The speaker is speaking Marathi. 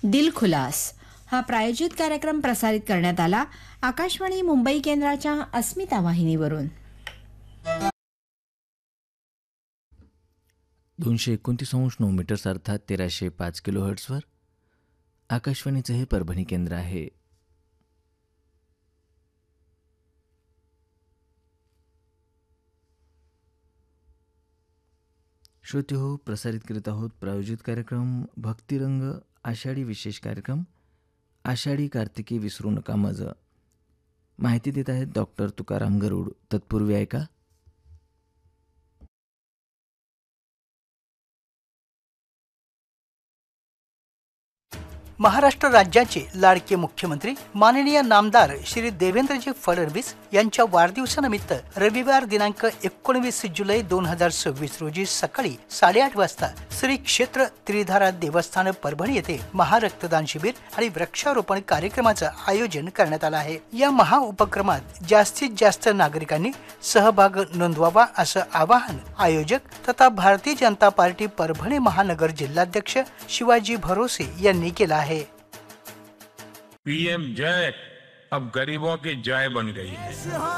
दिल खुलास हा प्रायोजित कार्यक्रम प्रसारित करण्यात आला आकाशवाणी मुंबई केंद्राच्या अस्मिता वाहिनीवरून. 229.9 मीटर्स अर्थात 1305 किलोहर्ट्झवर आकाशवाणीचे हे परभणी केंद्र आहे. श्रोते हो, प्रसारित करीत आहोत प्रायोजित कार्यक्रम भक्तिरंग आषाढी विशेष कार्यक्रम आषाढी कार्तिकी विसरू नका मज. माहिती देत आहेत डॉक्टर तुकाराम गरुड. तत्पूर्वी ऐका महाराष्ट्र राज्याचे लाडके मुख्यमंत्री माननीय नामदार श्री देवेंद्रजी फडणवीस यांच्या वाढदिवसानिमित्त रविवार दिनांक 19 जुलै 2026 रोजी सकाळी 8:30 वाजता श्री क्षेत्र त्रिधारा देवस्थान परभणी येथे महारक्तदान शिबिर आणि वृक्षारोपण कार्यक्रमाचं आयोजन करण्यात आलं आहे. या महाउपक्रमात जास्तीत जास्त नागरिकांनी सहभाग नोंदवावा असं आवाहन आयोजक तथा भारतीय जनता पार्टी परभणी महानगर जिल्हाध्यक्ष शिवाजी भरोसे यांनी केलं आहे. पीएम जय अब गरीबों की जय बन गई है.